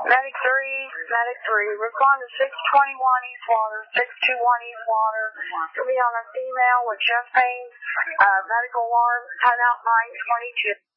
Medic 3, respond to 621 East Water, 621 East Water. You'll be on a female with chest pain, medical alarm, timeout 922.